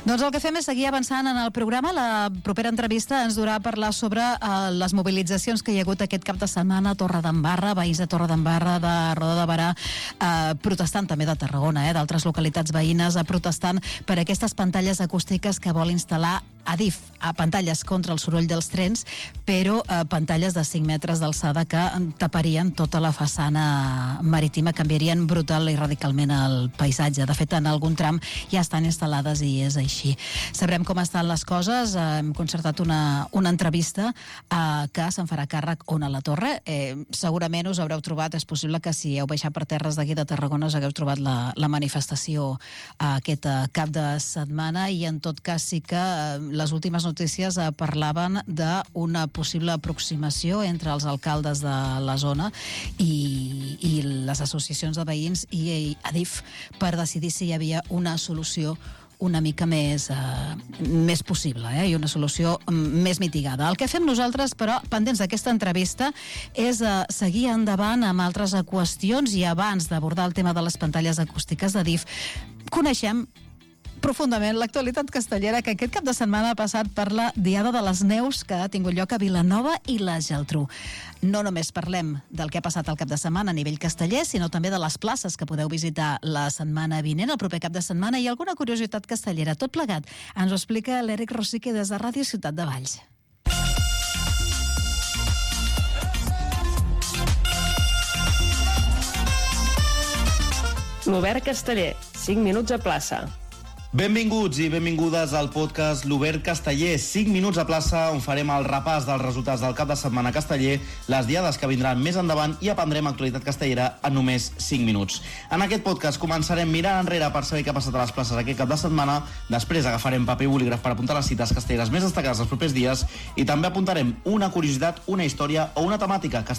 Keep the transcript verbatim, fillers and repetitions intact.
Doncs el que fem és seguir avançant en el programa. La propera entrevista ens durà a parlar sobre eh, les mobilitzacions que hi ha hagut aquest cap de setmana a Torredembarra, veïns de Torredembarra, de Roda de Berà, eh, protestant també de Tarragona, eh, d'altres localitats veïnes, eh, protestant per aquestes pantalles acústiques que vol instal·lar Adif, a pantalles contra el soroll dels trens, però eh, pantalles de cinc metres d'alçada que taparien tota la façana marítima, canviarien brutal i radicalment el paisatge. De fet, en algun tram ja estan instal·lades i és així. Sabrem com estan les coses. Hem concertat una, una entrevista eh, que se'n farà càrrec on a la Torre. Eh, segurament us haureu trobat, és possible que si heu baixat per terres d'aquí de Tarragona us hagueu trobat la, la manifestació eh, aquest eh, cap de setmana, i en tot cas sí que eh, les últimes notícies eh, parlaven d'una possible aproximació entre els alcaldes de la zona i, i les associacions de veïns i, i Adif per decidir si hi havia una solució una mica més, eh, més possible, eh, i una solució més mitigada. El que fem nosaltres, però, pendents d'aquesta entrevista, és eh, seguir endavant amb altres qüestions, i abans d'abordar el tema de les pantalles acústiques d'Adif, coneixem profundament l'actualitat castellera, que aquest cap de setmana ha passat per la Diada de les Neus que ha tingut lloc a Vilanova i la Geltrú. No només parlem del que ha passat el cap de setmana a nivell casteller, sinó també de les places que podeu visitar la setmana vinent, el proper cap de setmana, i alguna curiositat castellera. Tot plegat ens ho explica l'Eric Rosique des de Ràdio Ciutat de Valls. L'Obert Casteller, cinc minuts a plaça. Benvinguts i benvingudes al podcast L'Obert Casteller, cinc minuts a plaça, on farem el repàs dels resultats del cap de setmana casteller, les diades que vindran més endavant, i aprendrem actualitat castellera en només cinc minuts. En aquest podcast començarem mirant enrere per saber què ha passat a les places aquest cap de setmana, després agafarem paper i bolígraf per apuntar les cites castelleres més destacades dels propers dies, i també apuntarem una curiositat, una història o una temàtica que